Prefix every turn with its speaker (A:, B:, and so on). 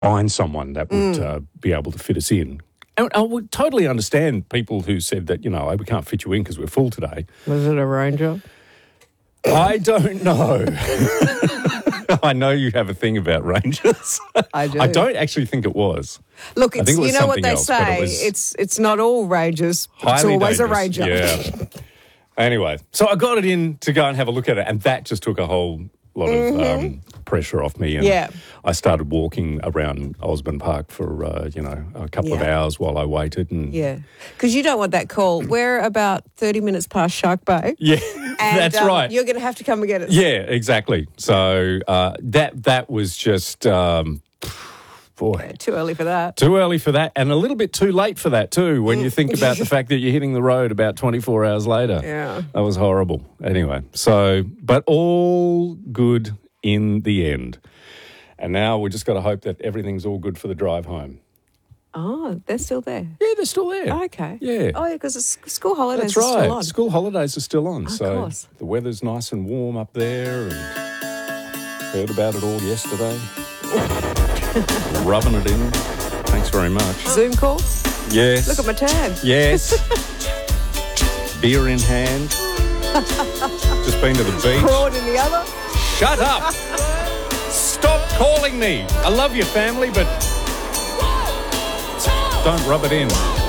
A: find someone that would be able to fit us in. And I would totally understand people who said that, oh, we can't fit you in because we're full today.
B: Was it a Ranger?
A: I don't know. I know you have a thing about Rangers.
B: I do.
A: I don't actually think it was.
B: Look,
A: I think it was
B: you know what
A: something
B: they
A: else, but
B: say.
A: it was
B: It's not all Rangers. It's
A: highly
B: always
A: dangerous.
B: a Ranger.
A: Yeah. Anyway, so I got it in to go and have a look at it, and that just took a whole lot of pressure off me. And I started walking around Osborne Park for, a couple of hours while I waited. And
B: Yeah, because you don't want that call. We're about 30 minutes past Shark Bay.
A: Yeah,
B: And,
A: that's right.
B: You're going to have to come and get us.
A: Yeah, exactly. So that was just, boy.
B: Too early for that.
A: Too early for that, and a little bit too late for that too, when you think about the fact that you're hitting the road about 24 hours later.
B: Yeah.
A: That was horrible. Anyway, but all good in the end. And now we just got to hope that everything's all good for the drive home.
B: Oh, they're still there.
A: Yeah, they're still there.
B: Okay.
A: Yeah.
B: Oh, yeah, because school holidays
A: That's
B: are
A: right.
B: still on.
A: School holidays are still on.
B: Of
A: So
B: course.
A: the weather's nice and warm up there, and heard about it all yesterday. Rubbing it in. Thanks very much.
B: Zoom call?
A: Yes.
B: Look at my tan.
A: Yes. Beer in hand. Just been to the beach.
B: Prawn in the other.
A: Shut up. Stop calling me. I love your family, but don't rub it in.